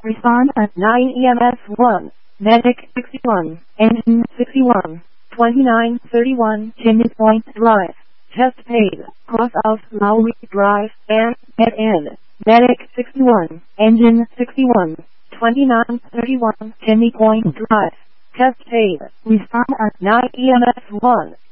Respond at 9 EMS 1. Medic 61. Engine 61. 2931 Chimney Point Drive. Test paid. Cross out Lowry Drive and head in. Medic 61. Engine 61. 2931 Chimney Point Drive. Test paid. Respond at 9 EMS 1.